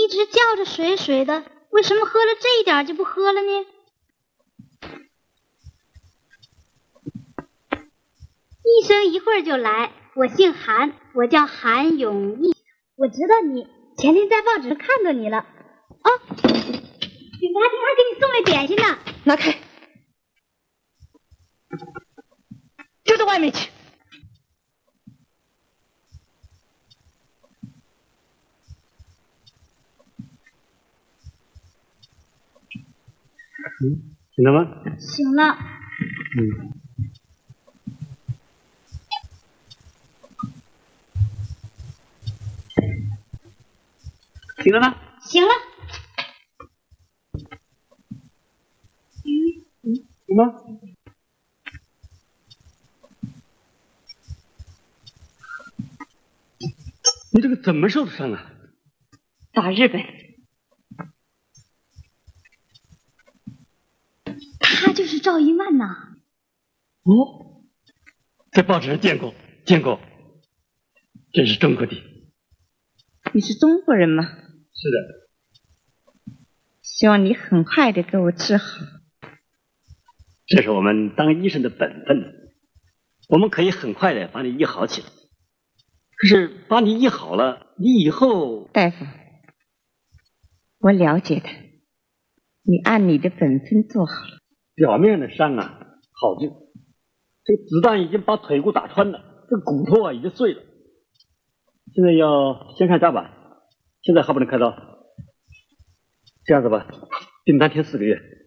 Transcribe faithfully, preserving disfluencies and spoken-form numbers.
一直叫着水水的，为什么喝了这一点就不喝了呢？医生一会儿就来，我姓韩，我叫韩永义，我知道你，前天在报纸上看到你了。哦，警察厅还给你送来点心呢。 拿开，丢到外面去。 嗯，醒了吗？ 醒了。 嗯。醒了吗？ 醒了。 嗯嗯，醒吗？你这个怎么受的伤啊？ 打日本。 他就是赵一曼呐。 哦，在报纸上见过，见过，真是中国的。 你是中国人吗？ 是的。 希望你很快的给我治好。 这是我们当医生的本分，我们可以很快的把你医好起来。可是把你医好了，你以后…… 大夫，我了解的，你按你的本分做好了。 表面的伤啊好救，这个子弹已经把腿骨打穿了，这骨头啊已经碎了。现在要先看夹板，现在还不能开刀。这样子吧，订单填四个月。